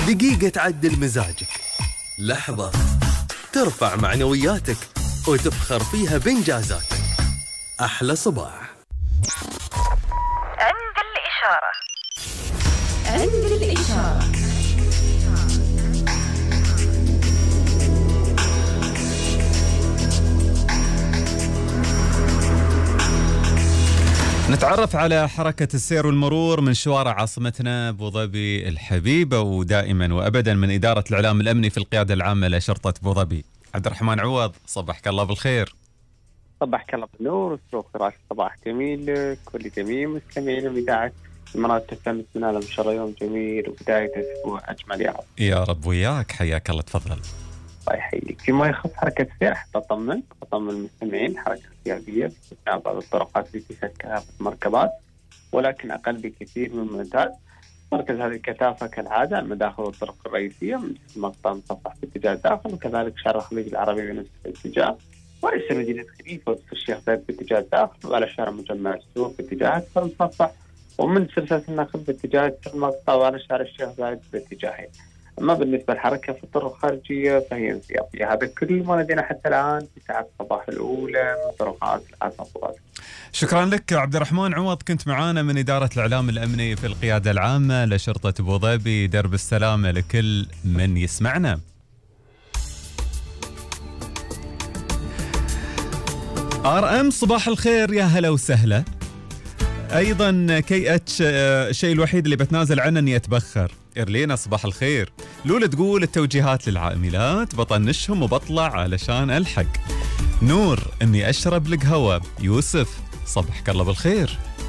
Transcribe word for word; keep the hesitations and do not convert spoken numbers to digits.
دقيقة تعدل مزاجك، لحظة ترفع معنوياتك وتفخر فيها بإنجازاتك. أحلى صباح. عند الإشارة. عند الإشارة. نتعرف على حركة السير والمرور من شوارع عاصمتنا أبو ظبي الحبيبة، ودائما وأبدا من إدارة الإعلام الأمني في القيادة العامة لشرطة أبو ظبي. عبد الرحمن عوض، صبحك الله بالخير. صبحك الله بالنور وسرور فراش. صباح جميل كل جميع مستمعين إذاعة المنار تستمع لنا إن شاء الله يوم جميل وبداية أسبوع أجمل يا رب. يا رب وياك، حياك الله، تفضل. الله يحييك. فيما يخص حركة السير حتى أطمن أطمن المستمعين، حركة سياقية باستثناء بعض الطرقات التي تشهد كثافة مركبات ولكن أقل بكثير من المعتاد. مركز هذه الكثافة كالعادة المداخل والطرق الرئيسية من مقطع مصفح في اتجاه الداخل، وكذلك شارع الخليج العربي بنفس الاتجاه، ورئيس مدينة خليفة وسط الشيخ زايد في اتجاه الداخل، وعلى شارع مجمع السوق في اتجاه أكثر المصفح، ومن سلسلة النخل في اتجاه المقطع، وعلى شارع الشيخ زايد في اتجاهين. أما بالنسبة للحركة في الطرق الخارجية فهي انسيابية. هذا كل ما لدينا حتى الآن في ساعات الصباح الأولى من طرقات العاصمة. شكرا لك عبد الرحمن عوض، كنت معانا من إدارة الإعلام الأمني في القيادة العامة لشرطة أبو ظبي. درب السلامة لكل من يسمعنا. آر أم صباح الخير، يا هلا وسهلا. أيضا كي اتش، الشيء الوحيد اللي بتنازل عنه أني أتبخر. إرلينا صباح الخير. لولا تقول التوجيهات للعاملات بطنشهم وبطلع علشان ألحق. نور إني أشرب القهوة. يوسف صبحك الله بالخير.